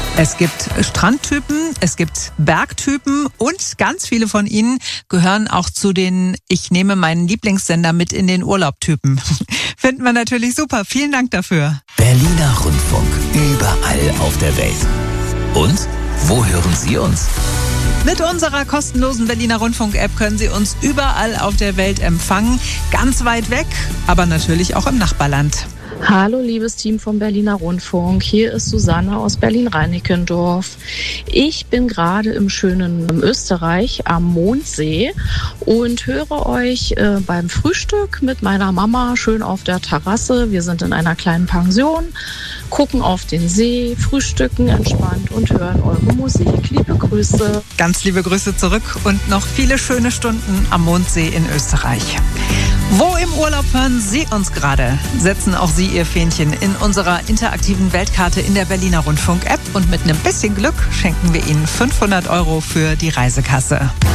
Es gibt Strandtypen, es gibt Bergtypen und ganz viele von ihnen gehören auch zu den Ich nehme meinen Lieblingssender mit in den Urlaub-Typen. Finden wir natürlich super. Vielen Dank dafür. Berliner Rundfunk. Überall auf der Welt. Und wo hören Sie uns? Mit unserer kostenlosen Berliner Rundfunk-App können Sie uns überall auf der Welt empfangen. Ganz weit weg, aber natürlich auch im Nachbarland. Hallo liebes Team vom Berliner Rundfunk, hier ist Susanne aus Berlin-Reinickendorf. Ich bin gerade im schönen Österreich am Mondsee und höre euch beim Frühstück mit meiner Mama schön auf der Terrasse. Wir sind in einer kleinen Pension, gucken auf den See, frühstücken entspannt und hören eure Musik. Liebe Grüße. Ganz liebe Grüße zurück und noch viele schöne Stunden am Mondsee in Österreich. Wo im Urlaub hören Sie uns gerade? Setzen auch Sie Ihr Fähnchen in unserer interaktiven Weltkarte in der Berliner Rundfunk-App und mit einem bisschen Glück schenken wir Ihnen 500 € für die Reisekasse.